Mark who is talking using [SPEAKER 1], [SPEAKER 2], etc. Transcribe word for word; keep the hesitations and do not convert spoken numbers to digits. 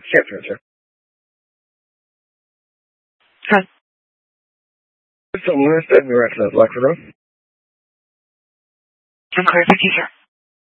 [SPEAKER 1] Can't answer.
[SPEAKER 2] Hi.
[SPEAKER 1] Someone has been right to that black room.
[SPEAKER 2] I'm Claire, the teacher.